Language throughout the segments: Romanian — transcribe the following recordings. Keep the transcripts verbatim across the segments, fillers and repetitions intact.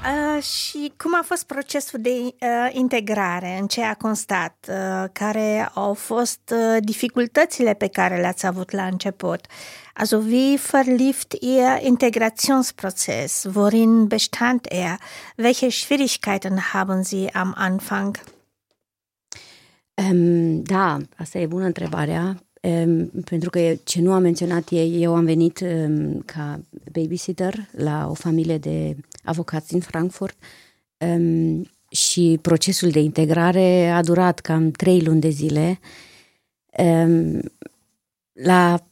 Uh, și cum a fost procesul de uh, integrare? În ce a constat? Uh, care au fost uh, dificultățile pe care le-ați avut la început? Also wie verlief Ihr Integrationsprozess? Worin bestand er? Welche Schwierigkeiten haben Sie am Anfang? Um, da, asta e bună întrebarea. Um, pentru că ce nu am menționat e, eu am venit um, ca babysitter la o familie de avocați din Frankfurt um, și procesul de integrare a durat cam trei luni de zile. Um, la,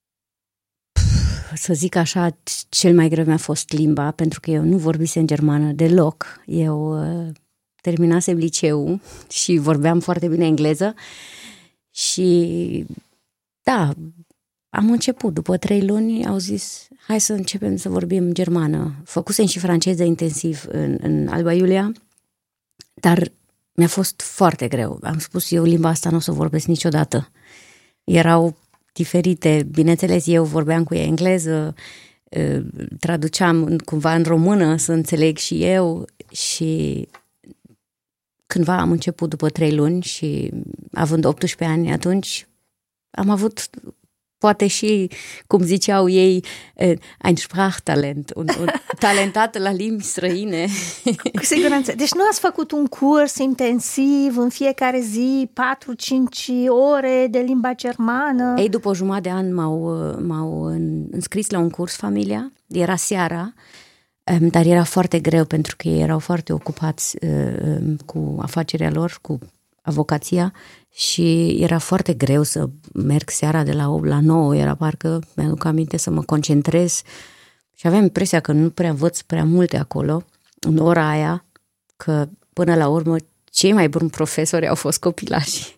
să zic așa, cel mai greu mi-a fost limba, pentru că eu nu vorbisem germană deloc. Eu uh, terminasem liceul și vorbeam foarte bine engleză și da, am început. După trei luni au zis, hai să începem să vorbim germană. Făcusem și franceză intensiv în, în Alba Iulia, dar mi-a fost foarte greu. Am spus, eu limba asta nu o să vorbesc niciodată. Erau diferite, bineînțeles, eu vorbeam cu ea engleză, traduceam cumva în română să înțeleg și eu și cândva am început după trei luni și având optsprezece ani atunci, am avut, poate și, cum ziceau ei, un Sprachtalent, un, un talentat la limbi străine. Cu siguranță. Deci nu ați făcut un curs intensiv în fiecare zi, patru cinci ore de limba germană? Ei, după o jumătate de an m-au, m-au înscris la un curs familia, era seara, dar era foarte greu pentru că ei erau foarte ocupați cu afacerea lor, cu avocația și era foarte greu să merg seara de la opt la nouă, era parcă, mi-aduc aminte, să mă concentrez și aveam impresia că nu prea învăț prea multe acolo, în ora aia, că până la urmă cei mai buni profesori au fost copilașii.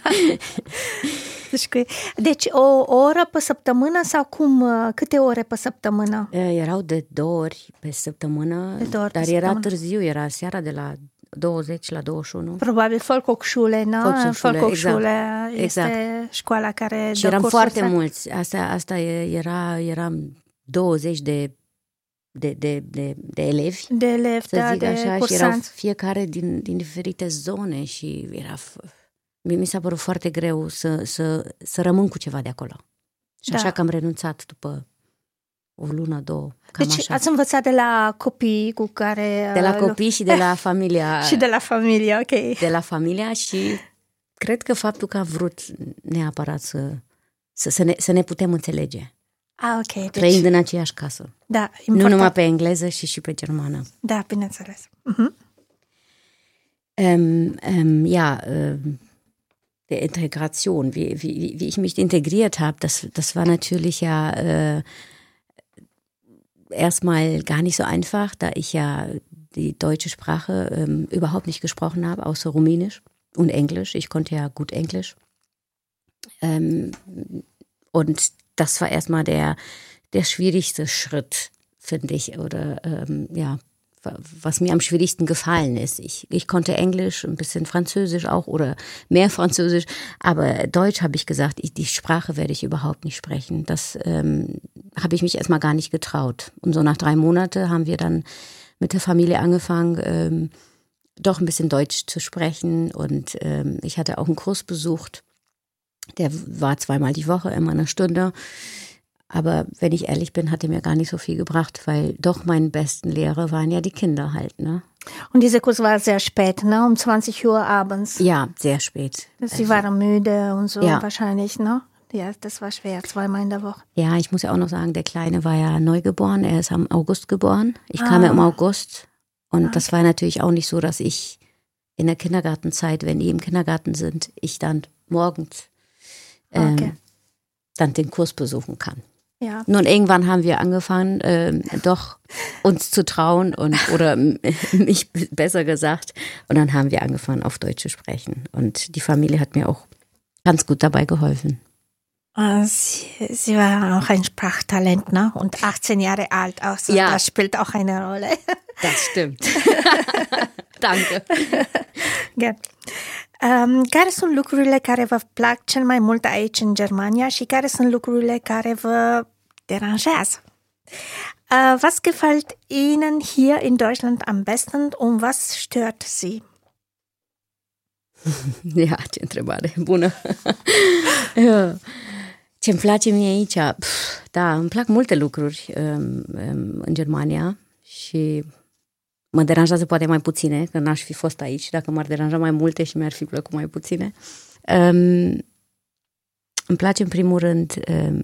Deci o, o oră pe săptămână sau cum? Câte ore pe săptămână? Erau de două ori pe săptămână, de două ori dar pe era săptămână. Târziu, era seara de la douăzeci la douăzeci și unu. Probabil Volkshochschule, nu? Volkshochschule exact. este exact. Școala care și dă eram foarte astea. mulți. Asta, asta era, eram douăzeci de, de, de, de, de elevi. De elevi, să da, zic de așa, cursanți. Și erau fiecare din, din diferite zone și era... Mi s-a părut foarte greu să, să, să rămân cu ceva de acolo. Și da. Așa că am renunțat după o lună, două. Cam deci așa. ați învățat de la copii cu care... De la copii și de la familia. și de la familia, ok. De la familia și cred că faptul că a vrut neapărat să, să, să, ne, să ne putem înțelege. Ah, ok. Deci... Trăind în aceeași casă. Da, important. Nu numai pe engleză, și și pe germană. Da, bineînțeles. Uh-huh. Um, um, ja, um, der Integration, wie, wie, wie ich mich integriert habe, das, das war natürlich ja äh, erstmal gar nicht so einfach, da ich ja die deutsche Sprache ähm, überhaupt nicht gesprochen habe, außer Rumänisch und Englisch. Ich konnte ja gut Englisch. Ähm, und das war erstmal der, der schwierigste Schritt, finde ich, oder ähm, ja, was mir am schwierigsten gefallen ist. Ich, ich konnte Englisch, ein bisschen Französisch auch oder mehr Französisch, aber Deutsch habe ich gesagt, ich, die Sprache werde ich überhaupt nicht sprechen. Das ähm, habe ich mich erstmal gar nicht getraut. Und so nach drei Monaten haben wir dann mit der Familie angefangen, ähm, doch ein bisschen Deutsch zu sprechen und ähm, ich hatte auch einen Kurs besucht, der war zweimal die Woche, immer eine Stunde. Aber wenn ich ehrlich bin, hat er mir gar nicht so viel gebracht, weil doch meine besten Lehrer waren ja die Kinder halt, ne? Und dieser Kurs war sehr spät, ne? Um zwanzig Uhr abends. Ja, sehr spät. Sie waren müde und so ja. wahrscheinlich, ne? Ja, das war schwer, zweimal in der Woche. Ja, ich muss ja auch noch sagen, der Kleine war ja neugeboren, er ist am August geboren. Ich ah. kam ja im August und ah. das war natürlich auch nicht so, dass ich in der Kindergartenzeit, wenn die im Kindergarten sind, ich dann morgens ähm, okay. dann den Kurs besuchen kann. Ja. Nun, irgendwann haben wir angefangen, äh, doch uns zu trauen und oder mich besser gesagt. Und dann haben wir angefangen, auf Deutsch zu sprechen. Und die Familie hat mir auch ganz gut dabei geholfen. Sie, Sie war auch ein Sprachtalent, ne? Und achtzehn Jahre alt, also ja. Das spielt auch eine Rolle. Das stimmt. Danke. Good. Um, care sunt lucrurile care vă plac cel mai mult aici în Germania și care sunt lucrurile care vă deranjează? Äh, was gefällt Ihnen hier in Deutschland am besten und was stört Sie? Ia, ce întrebare bună! Ce-mi place mie aici? Pf, da, îmi plac multe lucruri um, um, în Germania și mă deranjează poate mai puține, că n-aș fi fost aici, dacă m-ar deranja mai multe și mi-ar fi plăcut mai puține. Um, îmi place în primul rând, um,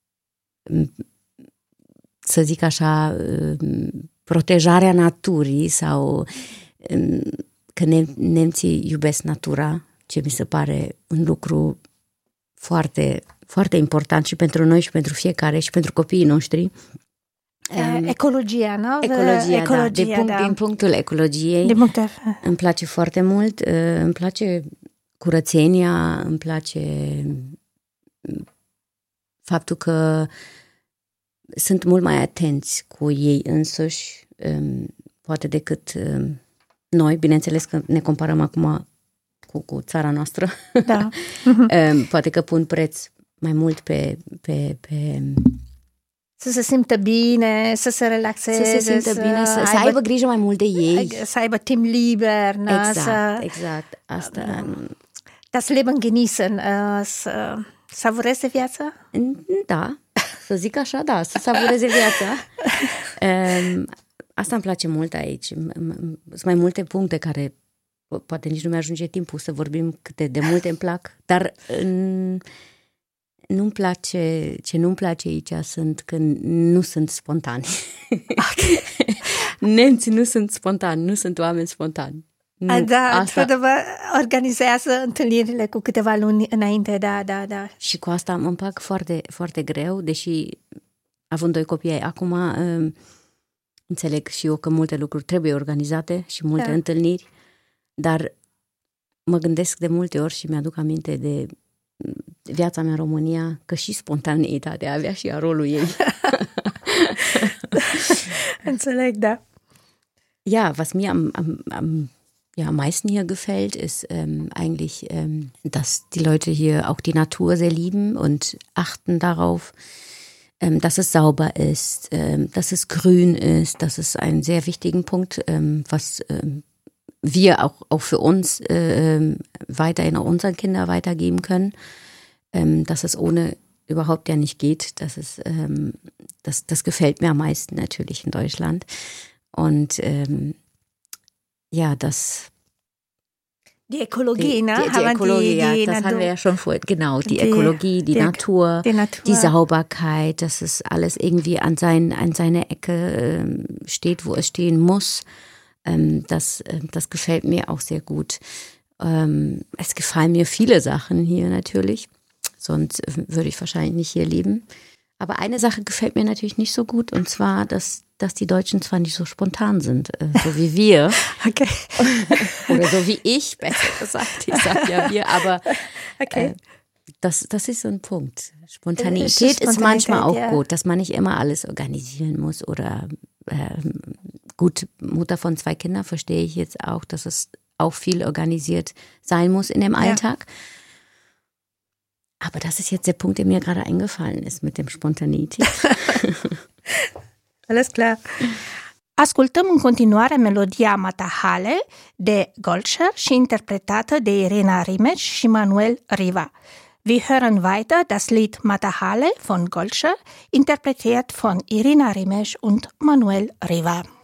să zic așa, um, protejarea naturii sau um, că nem- nemții iubesc natura, ce mi se pare un lucru foarte, foarte important și pentru noi și pentru fiecare și pentru copiii noștri. Um, ecologia, nu? Ecologia, ecologia da. De punct, da. Din punctul ecologiei din punct de... îmi place foarte mult, îmi place curățenia, îmi place faptul că sunt mult mai atenți cu ei însuși, poate decât noi, bineînțeles că ne comparăm acum cu, cu țara noastră. Da. Poate că pun preț mai mult pe... pe, pe să se simtă bine, să se relaxeze, să se simtă să bine, să, aibă, să aibă grijă mai mult de ei. Să aibă timp liber. Na, exact, să, exact. Asta... Das Leben genießen, să savureze viața? Da, să zic așa, da, să savureze viața. Asta îmi place mult aici. Sunt mai multe puncte care poate nici nu mi-ajunge timpul să vorbim câte de multe îmi plac, dar nu-mi place, ce nu-mi place aici sunt că nu sunt spontani. Nemții nu sunt spontani, nu sunt oameni spontani. Nu, A, da, asta... într-adevăr, organizează întâlnirile cu câteva luni înainte, da, da, da. Și cu asta mă împac foarte, foarte greu, deși având doi copii acum, înțeleg și eu că multe lucruri trebuie organizate și multe da. întâlniri, dar mă gândesc de multe ori și mi-aduc aminte de viața mea în România, că și spontaneitatea avea și ea rolul ei. Înțeleg, da. Ja, was mir am, am, am, ja, am meisten hier gefällt, ist ähm, eigentlich, ähm, dass die Leute hier auch die Natur sehr lieben und achten darauf, ähm, dass es sauber ist, ähm, dass es grün ist. Das ist ein sehr wichtigen Punkt, ähm, was ähm, wir auch, auch für uns äh, weiterhin auch unseren Kindern weitergeben können, ähm, dass es ohne überhaupt ja nicht geht. Das ist, ähm, das, das gefällt mir am meisten natürlich in Deutschland. Und ähm, ja, das... Die Ökologie, ne? Die, die, die Ökologie, die, die ja, das Natur. Haben wir ja schon vorhin, genau, die, die Ökologie, die, die, Natur, die Natur, die Sauberkeit, dass es alles irgendwie an, sein, an seine Ecke ähm, steht, wo es stehen muss. Ähm, das, äh, das gefällt mir auch sehr gut. Ähm, es gefallen mir viele Sachen hier natürlich, sonst würde ich wahrscheinlich nicht hier leben. Aber eine Sache gefällt mir natürlich nicht so gut, und zwar, dass, dass die Deutschen zwar nicht so spontan sind, äh, so wie wir. Okay. Oder so wie ich, besser gesagt. Ich sage ja wir, aber okay. äh, das, das ist so ein Punkt. Spontanität ist, Spontanität ist manchmal auch ja. gut, dass man nicht immer alles organisieren muss. Oder äh, gut, Mutter von zwei Kindern verstehe ich jetzt auch, dass es auch viel organisiert sein muss in dem Alltag. Ja. Aber das ist jetzt der Punkt, der mir gerade eingefallen ist mit dem Spontanität. Alles klar. Ascultăm în continuare melodia Matahale de Goldscher și interpretată de Irina Rimesh și Manuel Riva. Wir hören weiter das Lied Matahale von Goldscher, interpretiert von Irina Rimesh und Manuel Riva.